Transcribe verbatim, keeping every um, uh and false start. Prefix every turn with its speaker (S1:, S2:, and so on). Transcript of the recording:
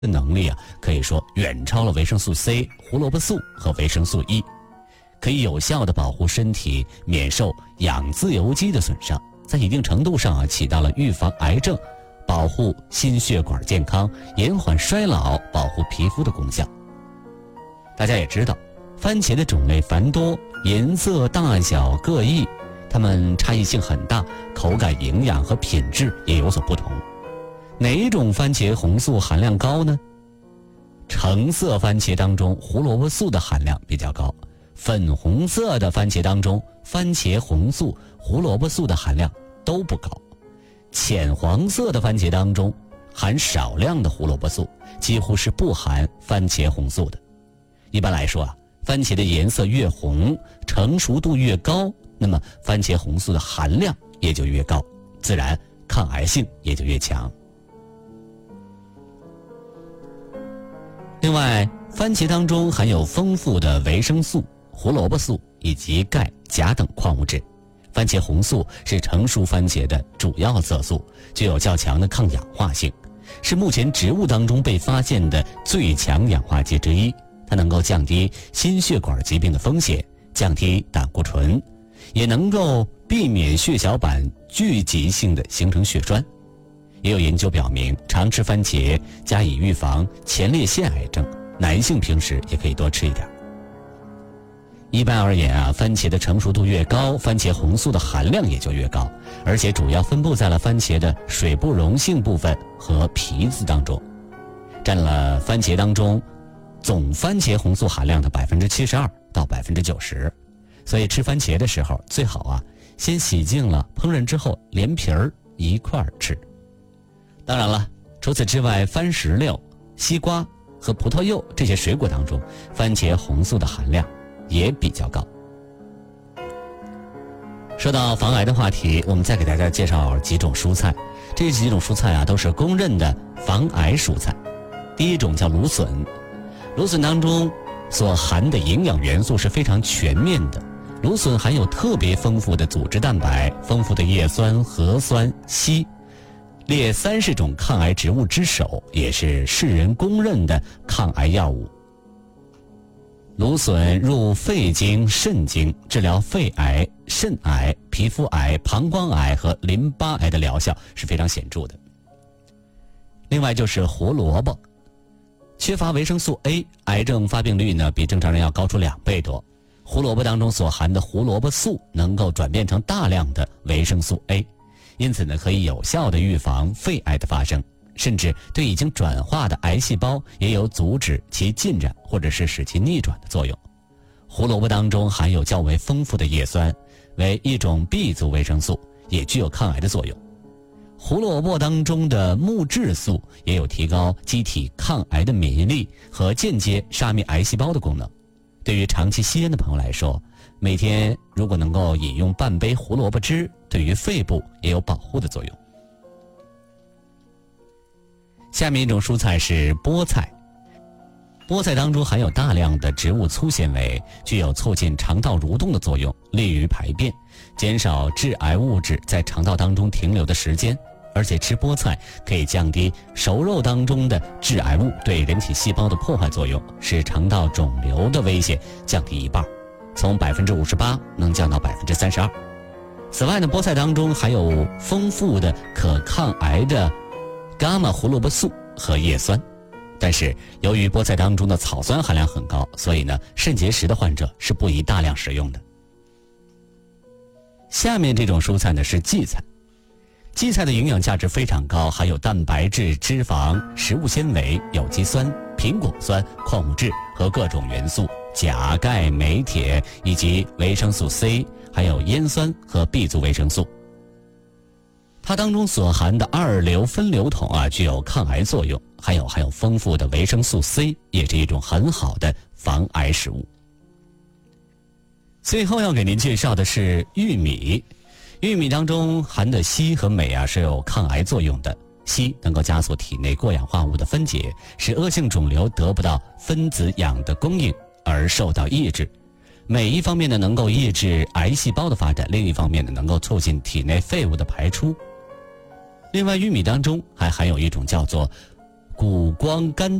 S1: 的能力啊，可以说远超了维生素 C、胡萝卜素和维生素 E， 可以有效的保护身体免受氧自由基的损伤，在一定程度上啊，起到了预防癌症、保护心血管健康、延缓衰老、保护皮肤的功效。大家也知道，番茄的种类繁多，颜色大小各异，它们差异性很大，口感、营养和品质也有所不同。哪一种番茄红素含量高呢？橙色番茄当中胡萝卜素的含量比较高，粉红色的番茄当中番茄红素、胡萝卜素的含量都不高，浅黄色的番茄当中含少量的胡萝卜素，几乎是不含番茄红素的。一般来说啊，番茄的颜色越红，成熟度越高，那么番茄红素的含量也就越高，自然抗癌性也就越强。另外，番茄当中含有丰富的维生素、胡萝卜素以及钙、钾等矿物质。番茄红素是成熟番茄的主要色素，具有较强的抗氧化性，是目前植物当中被发现的最强氧化剂之一。它能够降低心血管疾病的风险，降低胆固醇，也能够避免血小板聚集性的形成血栓。也有研究表明，常吃番茄加以预防前列腺癌症，男性平时也可以多吃一点。一般而言啊，番茄的成熟度越高，番茄红素的含量也就越高，而且主要分布在了番茄的水不溶性部分和皮子当中，占了番茄当中总番茄红素含量的百分之七十二到百分之九十。所以吃番茄的时候，最好啊先洗净了，烹饪之后连皮儿一块儿吃。当然了，除此之外，番石榴、西瓜和葡萄柚这些水果当中，番茄红素的含量也比较高。说到防癌的话题，我们再给大家介绍几种蔬菜。这几种蔬菜啊，都是公认的防癌蔬菜。第一种叫芦笋，芦笋当中所含的营养元素是非常全面的。芦笋含有特别丰富的组织蛋白、丰富的叶酸、核酸、硒，列三十种抗癌植物之首，也是世人公认的抗癌药物。芦笋入肺经、肾经，治疗肺癌、肾癌、皮肤癌、膀胱癌和淋巴癌的疗效是非常显著的。另外就是胡萝卜，缺乏维生素 A， 癌症发病率呢比正常人要高出两倍多。胡萝卜当中所含的胡萝卜素能够转变成大量的维生素 A， 因此呢可以有效的预防肺癌的发生，甚至对已经转化的癌细胞也有阻止其进展或者是使其逆转的作用。胡萝卜当中含有较为丰富的叶酸，为一种 B 族维生素，也具有抗癌的作用。胡萝卜当中的木质素也有提高机体抗癌的免疫力和间接杀灭癌细胞的功能。对于长期吸烟的朋友来说，每天如果能够饮用半杯胡萝卜汁，对于肺部也有保护的作用。下面一种蔬菜是菠菜，菠菜当中含有大量的植物粗纤维，具有促进肠道蠕动的作用，利于排便，减少致癌物质在肠道当中停留的时间。而且吃菠菜可以降低熟肉当中的致癌物对人体细胞的破坏作用，使肠道肿瘤的危险降低一半，从百分之五十八能降到百分之三十二。此外呢，菠菜当中含有丰富的可抗癌的伽马胡萝卜素和叶酸，但是由于菠菜当中的草酸含量很高，所以呢，肾结石的患者是不宜大量食用的。下面这种蔬菜呢是荠菜。荠菜的营养价值非常高，含有蛋白质、脂肪、食物纤维、有机酸、苹果酸、矿物质和各种元素，钾、钙、镁、铁以及维生素 C， 还有烟酸和 B 族维生素。它当中所含的二硫分流酮啊，具有抗癌作用，还有含有丰富的维生素 C， 也是一种很好的防癌食物。最后要给您介绍的是玉米。玉米当中含的硒和镁啊是有抗癌作用的，硒能够加速体内过氧化物的分解，使恶性肿瘤得不到分子氧的供应而受到抑制。镁一方面呢能够抑制癌细胞的发展，另一方面呢能够促进体内废物的排出。另外，玉米当中还含有一种叫做谷胱甘